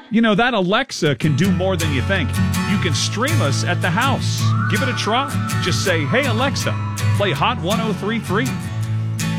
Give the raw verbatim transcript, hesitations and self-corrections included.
You know, that Alexa can do more than you think. You can stream us at the house. Give it a try. Just say, hey, Alexa, play Hot one oh three point three.